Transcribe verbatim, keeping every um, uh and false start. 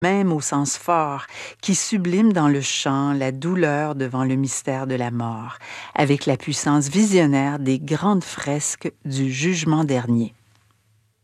même au sens fort, qui sublime dans le chant la douleur devant le mystère de la mort, avec la puissance visionnaire des grandes fresques du jugement dernier.